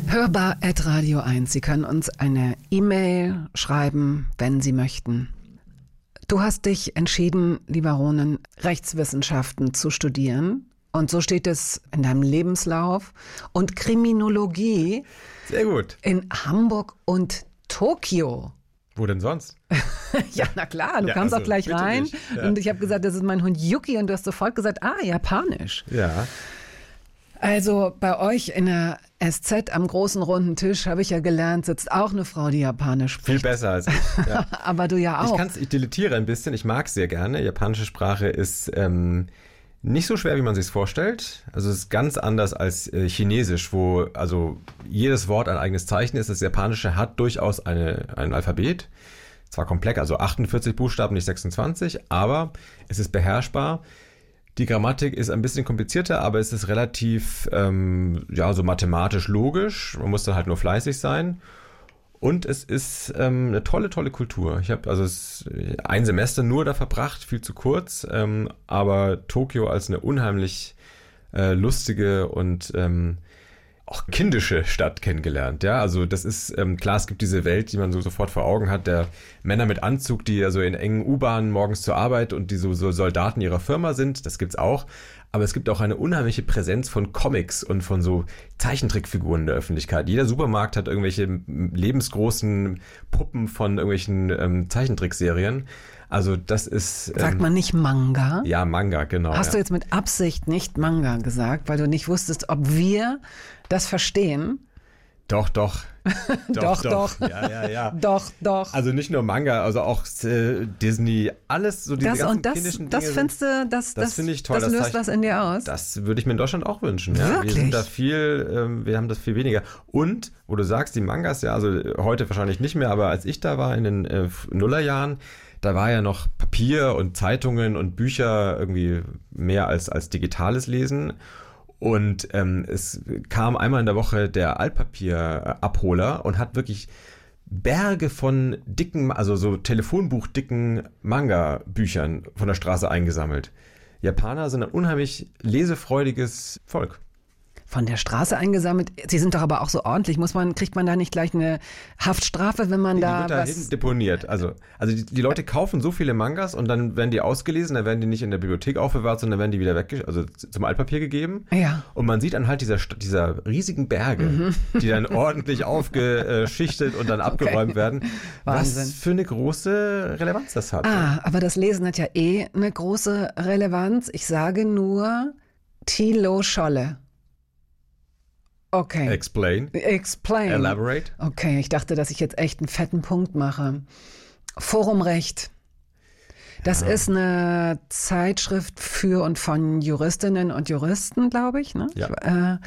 Hörbar@radio1. Sie können uns eine E-Mail schreiben, wenn Sie möchten. Du hast dich entschieden, lieber Ronen, Rechtswissenschaften zu studieren. Und so steht es in deinem Lebenslauf. Und Kriminologie. Sehr gut. In Hamburg und Tokio. Wo denn sonst? Ja, na klar, du kamst auch gleich rein. Ja. Und ich habe gesagt, das ist mein Hund Yuki. Und du hast sofort gesagt, Japanisch. Ja. Also bei euch in der SZ am großen runden Tisch, habe ich ja gelernt, sitzt auch eine Frau, die Japanisch spricht. Viel besser als ich. Ja. Aber du ja auch. Ich dilettiere ein bisschen, ich mag es sehr gerne. Japanische Sprache ist nicht so schwer, wie man sich es vorstellt. Also es ist ganz anders als Chinesisch, wo also jedes Wort ein eigenes Zeichen ist. Das Japanische hat durchaus ein Alphabet. Zwar komplex, also 48 Buchstaben, nicht 26, aber es ist beherrschbar. Die Grammatik ist ein bisschen komplizierter, aber es ist relativ so mathematisch logisch. Man muss dann halt nur fleißig sein. Und es ist eine tolle Kultur. Ich habe ein Semester nur da verbracht, viel zu kurz. Aber Tokio als eine unheimlich lustige und auch kindische Stadt kennengelernt. Ja, also das ist klar, es gibt diese Welt, die man so sofort vor Augen hat, der Männer mit Anzug, die also in engen U-Bahnen morgens zur Arbeit und die so Soldaten ihrer Firma sind, das gibt's auch. Aber es gibt auch eine unheimliche Präsenz von Comics und von so Zeichentrickfiguren in der Öffentlichkeit. Jeder Supermarkt hat irgendwelche lebensgroßen Puppen von irgendwelchen Zeichentrickserien. Also das ist... Sagt man nicht Manga? Ja, Manga, genau. Hast du jetzt mit Absicht nicht Manga gesagt, weil du nicht wusstest, ob wir das verstehen? Doch. Doch. Ja. Doch. Also nicht nur Manga, also auch Disney, alles so diese ganzen kindischen Dinge. Das findest du, das finde ich toll. Das löst was in dir aus? Das würde ich mir in Deutschland auch wünschen. Ja. Wirklich? Wir haben das viel weniger. Und, wo du sagst, die Mangas, ja, also heute wahrscheinlich nicht mehr, aber als ich da war in den Nullerjahren, da war ja noch Papier und Zeitungen und Bücher irgendwie mehr als digitales Lesen. Und es kam einmal in der Woche der Altpapierabholer und hat wirklich Berge von dicken, also so telefonbuchdicken Manga-Büchern von der Straße eingesammelt. Japaner sind ein unheimlich lesefreudiges Volk. Von der Straße eingesammelt. Sie sind doch aber auch so ordentlich. Kriegt man da nicht gleich eine Haftstrafe, wenn man die wird da hinten deponiert. Also die Leute kaufen so viele Mangas und dann werden die ausgelesen, dann werden die nicht in der Bibliothek aufbewahrt, sondern werden die wieder zum Altpapier gegeben. Ja. Und man sieht anhalt dieser riesigen Berge, die dann ordentlich aufgeschichtet und dann abgeräumt werden. Wahnsinn. Was für eine große Relevanz das hat. Aber das Lesen hat ja eine große Relevanz. Ich sage nur Thilo Scholle. Okay. Explain. Elaborate. Okay, ich dachte, dass ich jetzt echt einen fetten Punkt mache. Forum Recht. Das ist eine Zeitschrift für und von Juristinnen und Juristen, glaube ich. Ne? Ja.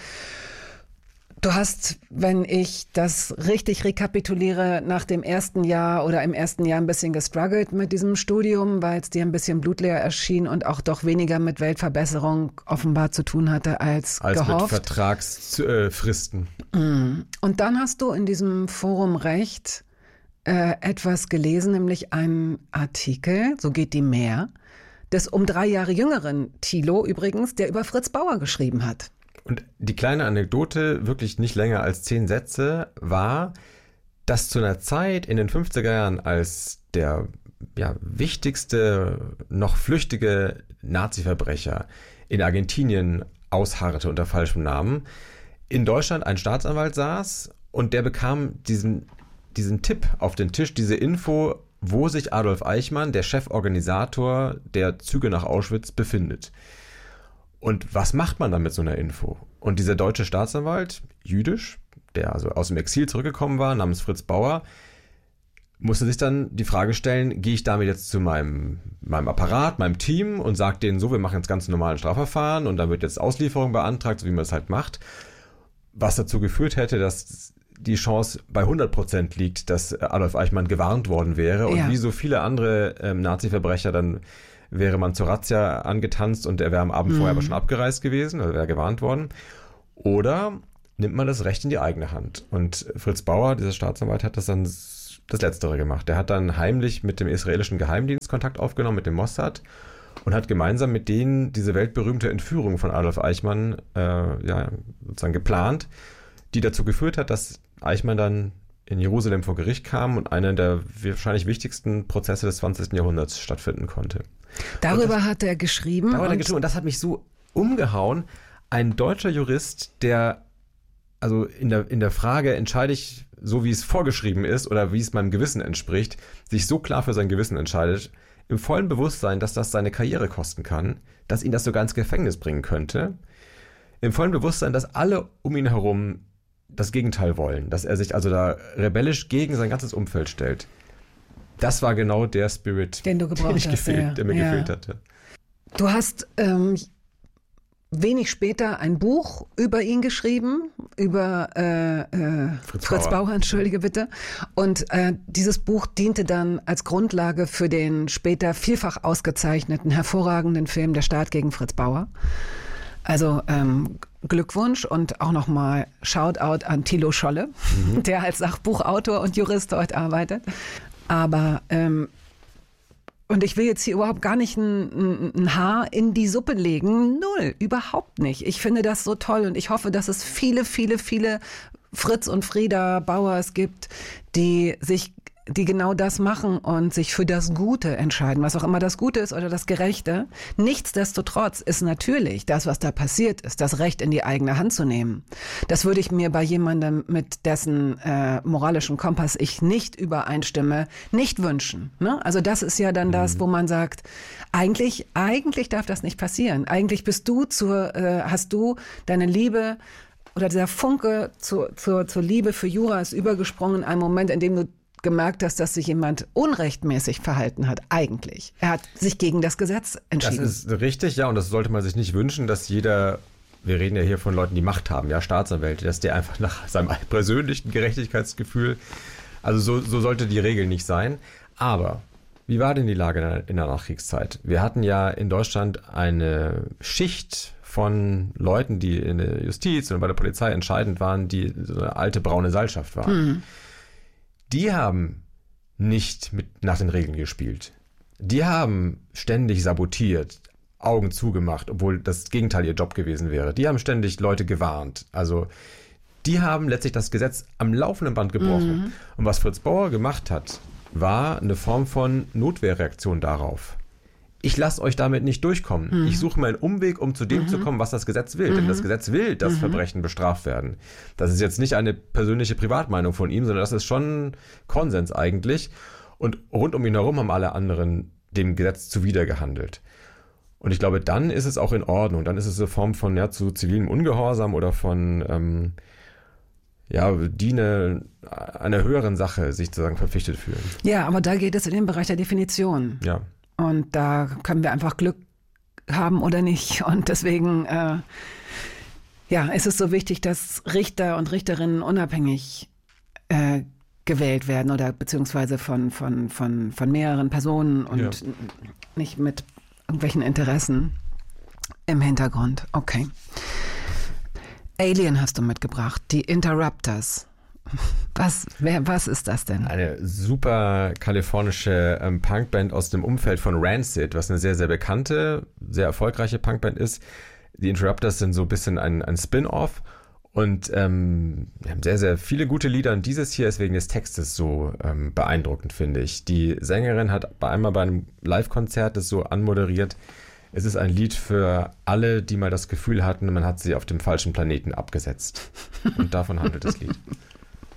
Du hast, wenn ich das richtig rekapituliere, nach dem ersten Jahr oder im ersten Jahr ein bisschen gestruggelt mit diesem Studium, weil es dir ein bisschen blutleer erschien und auch doch weniger mit Weltverbesserung offenbar zu tun hatte als gehofft. Mit Vertragsfristen. Und dann hast du in diesem Forum Recht etwas gelesen, nämlich einen Artikel, so geht die mehr, des um 3 Jahre jüngeren Thilo übrigens, der über Fritz Bauer geschrieben hat. Und die kleine Anekdote, wirklich nicht länger als 10 Sätze, war, dass zu einer Zeit in den 50er Jahren, als der wichtigste, noch flüchtige Nazi-Verbrecher in Argentinien ausharrte unter falschem Namen, in Deutschland ein Staatsanwalt saß und der bekam diesen Tipp auf den Tisch, diese Info, wo sich Adolf Eichmann, der Cheforganisator der Züge nach Auschwitz, befindet. Und was macht man dann mit so einer Info? Und dieser deutsche Staatsanwalt, jüdisch, der also aus dem Exil zurückgekommen war, namens Fritz Bauer, musste sich dann die Frage stellen, gehe ich damit jetzt zu meinem Apparat, meinem Team und sage denen so, wir machen jetzt ganz normalen Strafverfahren und dann wird jetzt Auslieferung beantragt, so wie man es halt macht. Was dazu geführt hätte, dass die Chance bei 100% liegt, dass Adolf Eichmann gewarnt worden wäre. Und wie so viele andere Nazi-Verbrecher, dann wäre man zur Razzia angetanzt und er wäre am Abend vorher aber schon abgereist gewesen, also wäre gewarnt worden. Oder nimmt man das Recht in die eigene Hand. Und Fritz Bauer, dieser Staatsanwalt, hat das dann das Letztere gemacht. Der hat dann heimlich mit dem israelischen Geheimdienst Kontakt aufgenommen, mit dem Mossad, und hat gemeinsam mit denen diese weltberühmte Entführung von Adolf Eichmann sozusagen geplant. die dazu geführt hat, dass Eichmann dann in Jerusalem vor Gericht kam und einer der wahrscheinlich wichtigsten Prozesse des 20. Jahrhunderts stattfinden konnte. Darüber hat er geschrieben. Und das hat mich so umgehauen. Ein deutscher Jurist, der also in der Frage, entscheide ich so, wie es vorgeschrieben ist oder wie es meinem Gewissen entspricht, sich so klar für sein Gewissen entscheidet, im vollen Bewusstsein, dass das seine Karriere kosten kann, dass ihn das sogar ins Gefängnis bringen könnte, im vollen Bewusstsein, dass alle um ihn herum das Gegenteil wollen, dass er sich also da rebellisch gegen sein ganzes Umfeld stellt. Das war genau der Spirit, der mir gefehlt hatte. Du hast wenig später ein Buch über ihn geschrieben, über Fritz Bauer, entschuldige bitte. Und dieses Buch diente dann als Grundlage für den später vielfach ausgezeichneten, hervorragenden Film Der Staat gegen Fritz Bauer. Also Glückwunsch und auch nochmal Shoutout an Thilo Scholle, der als Sachbuchautor und Jurist heute arbeitet. Aber und ich will jetzt hier überhaupt gar nicht ein Haar in die Suppe legen. Null, überhaupt nicht. Ich finde das so toll und ich hoffe, dass es viele, viele, viele Fritz und Frieda Bauers gibt, die genau das machen und sich für das Gute entscheiden, was auch immer das Gute ist oder das Gerechte. Nichtsdestotrotz ist natürlich das, was da passiert ist, das Recht in die eigene Hand zu nehmen. Das würde ich mir bei jemandem, mit dessen moralischen Kompass ich nicht übereinstimme, nicht wünschen. Ne? Also das ist ja dann das, wo man sagt, eigentlich darf das nicht passieren. Eigentlich hast du deine Liebe oder dieser Funke zur Liebe für Jura ist übergesprungen in einem Moment, in dem du gemerkt hast, dass sich jemand unrechtmäßig verhalten hat, eigentlich. Er hat sich gegen das Gesetz entschieden. Das ist richtig, ja, und das sollte man sich nicht wünschen, dass jeder, wir reden ja hier von Leuten, die Macht haben, ja, Staatsanwälte, dass der einfach nach seinem persönlichen Gerechtigkeitsgefühl, also so sollte die Regel nicht sein. Aber wie war denn die Lage in der Nachkriegszeit? Wir hatten ja in Deutschland eine Schicht von Leuten, die in der Justiz und bei der Polizei entscheidend waren, die so eine alte braune Seilschaft waren. Die haben nicht nach den Regeln gespielt. Die haben ständig sabotiert, Augen zugemacht, obwohl das Gegenteil ihr Job gewesen wäre. Die haben ständig Leute gewarnt. Also die haben letztlich das Gesetz am laufenden Band gebrochen. Und was Fritz Bauer gemacht hat, war eine Form von Notwehrreaktion darauf. Ich lasse euch damit nicht durchkommen. Ich suche mir einen Umweg, um zu dem zu kommen, was das Gesetz will. Denn das Gesetz will, dass Verbrechen bestraft werden. Das ist jetzt nicht eine persönliche Privatmeinung von ihm, sondern das ist schon Konsens eigentlich. Und rund um ihn herum haben alle anderen dem Gesetz zuwider gehandelt. Und ich glaube, dann ist es auch in Ordnung. Dann ist es eine Form von zu zivilem Ungehorsam oder von diene einer höheren Sache sich sozusagen verpflichtet fühlen. Ja, aber da geht es in den Bereich der Definition. Ja. Und da können wir einfach Glück haben oder nicht. Und deswegen ist es so wichtig, dass Richter und Richterinnen unabhängig gewählt werden oder beziehungsweise von mehreren Personen und nicht mit irgendwelchen Interessen im Hintergrund. Okay. Alien hast du mitgebracht, die Interrupters. Was ist das denn? Eine super kalifornische Punkband aus dem Umfeld von Rancid, was eine sehr, sehr bekannte, sehr erfolgreiche Punkband ist. Die Interrupters sind so ein bisschen ein Spin-off und haben sehr, sehr viele gute Lieder. Und dieses hier ist wegen des Textes so beeindruckend, finde ich. Die Sängerin hat einmal bei einem Live-Konzert das so anmoderiert. Es ist ein Lied für alle, die mal das Gefühl hatten, man hat sie auf dem falschen Planeten abgesetzt. Und davon handelt das Lied.